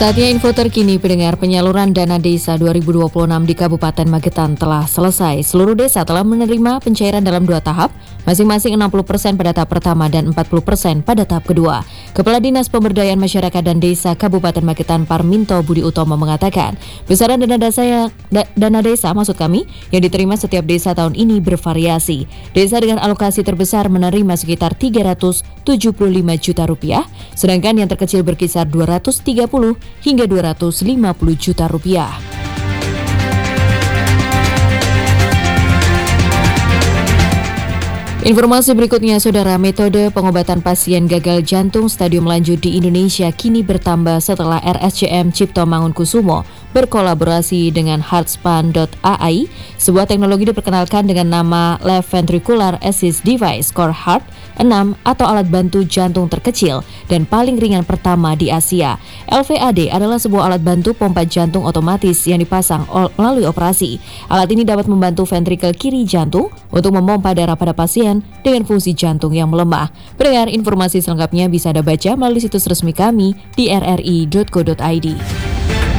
Saatnya info terkini pendengar. Penyaluran dana desa 2026 di Kabupaten Magetan telah selesai. Seluruh desa telah menerima pencairan dalam 2 tahap, masing-masing 60% pada tahap pertama dan 40% pada tahap kedua. Kepala Dinas Pemberdayaan Masyarakat dan Desa Kabupaten Magetan Parminto Budi Utomo mengatakan, besaran dana desa maksud kami yang diterima setiap desa tahun ini bervariasi. Desa dengan alokasi terbesar menerima sekitar 375 juta rupiah, sedangkan yang terkecil berkisar 230 hingga 250 juta rupiah. Informasi berikutnya, saudara, metode pengobatan pasien gagal jantung stadium lanjut di Indonesia kini bertambah setelah RSCM Cipto Mangunkusumo berkolaborasi dengan Heartspan.ai, sebuah teknologi diperkenalkan dengan nama Left Ventricular Assist Device Core Heart 6 atau alat bantu jantung terkecil dan paling ringan pertama di Asia. LVAD adalah sebuah alat bantu pompa jantung otomatis yang dipasang melalui operasi. Alat ini dapat membantu ventrikel kiri jantung untuk memompa darah pada pasien dengan fungsi jantung yang melemah. Pendengar, informasi selengkapnya bisa Anda baca melalui situs resmi kami di rri.co.id.